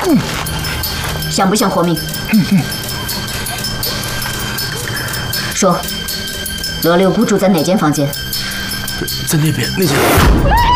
想不想活命？说，罗六姑住在哪间房间？ 在那边那间。